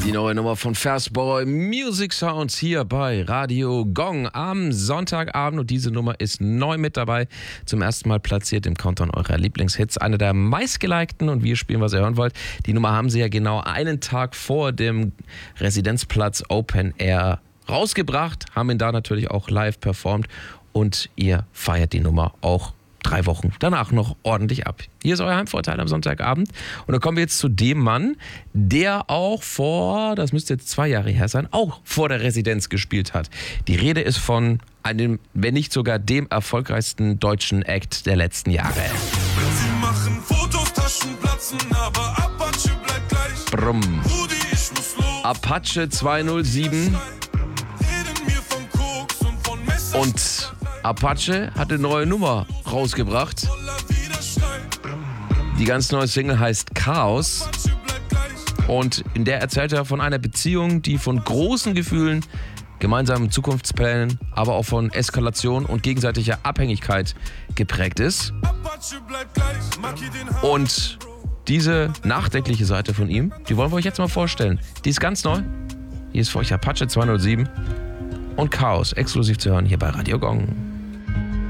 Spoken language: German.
Die neue Nummer von Fastboy Music Sounds hier bei Radio Gong am Sonntagabend. Und diese Nummer ist neu mit dabei. Zum ersten Mal platziert im Countdown eurer Lieblingshits. Eine der meistgelikten, und wir spielen, was ihr hören wollt. Die Nummer haben sie ja genau einen Tag vor dem Residenzplatz Open Air rausgebracht. Haben ihn da natürlich auch live performt. Und ihr feiert die Nummer auch 3 Wochen danach noch ordentlich ab. Hier ist euer Heimvorteil am Sonntagabend. Und dann kommen wir jetzt zu dem Mann, der auch vor, das müsste jetzt 2 Jahre her sein, auch vor der Residenz gespielt hat. Die Rede ist von einem, wenn nicht sogar dem erfolgreichsten deutschen Act der letzten Jahre. Sie machen Fotos, Taschen platzen, aber Apache bleibt gleich. Brumm. Rudi, ich muss los. Apache 207 Reden mir von Koks und von Messer. und Apache hat eine neue Nummer rausgebracht. Voller Widerschein. Die ganz neue Single heißt Chaos. Apache bleibt gleich. Und in der erzählt er von einer Beziehung, die von großen Gefühlen, gemeinsamen Zukunftsplänen, aber auch von Eskalation und gegenseitiger Abhängigkeit geprägt ist. Apache bleibt gleich. Maki den Haar. Und diese nachdenkliche Seite von ihm, die wollen wir euch jetzt mal vorstellen. Die ist ganz neu. Hier ist für euch Apache 207 und Chaos, exklusiv zu hören hier bei Radio Gong.